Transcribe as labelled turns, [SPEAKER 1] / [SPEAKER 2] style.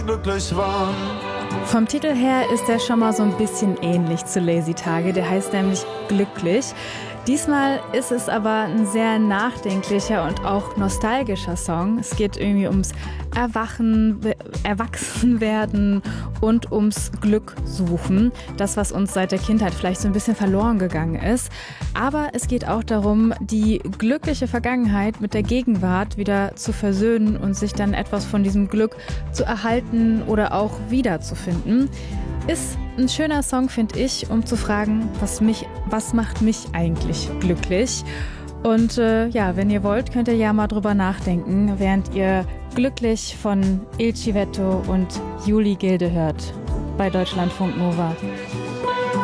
[SPEAKER 1] glücklich waren.
[SPEAKER 2] Vom Titel her ist er schon mal so ein bisschen ähnlich zu Lazy Tage. Der heißt nämlich Glücklich. Diesmal ist es aber ein sehr nachdenklicher und auch nostalgischer Song. Es geht irgendwie ums Erwachsenwerden und ums Glück suchen. Das, was uns seit der Kindheit vielleicht so ein bisschen verloren gegangen ist. Aber es geht auch darum, die glückliche Vergangenheit mit der Gegenwart wieder zu versöhnen und sich dann etwas von diesem Glück zu erhalten oder auch wiederzufinden. Ist ein schöner Song, finde ich, um zu fragen, was macht mich eigentlich glücklich? Und wenn ihr wollt, könnt ihr ja mal drüber nachdenken, während ihr Glücklich von Il Civetto und Juli Gilde hört bei Deutschlandfunk Nova.